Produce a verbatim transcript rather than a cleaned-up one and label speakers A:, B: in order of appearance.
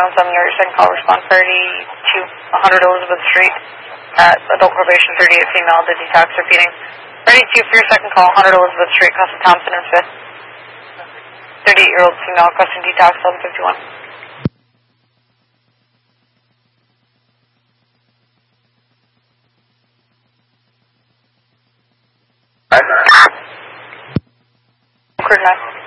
A: one seven, your second call, respond thirty-two, one hundred Elizabeth Street, at adult probation, thirty-eight, female, the detox, repeating. thirty-two for your second call, one hundred Elizabeth Street, Custom Thompson and Fifth. thirty-eight-year-old female, requesting detox, eleven fifty-one. Right.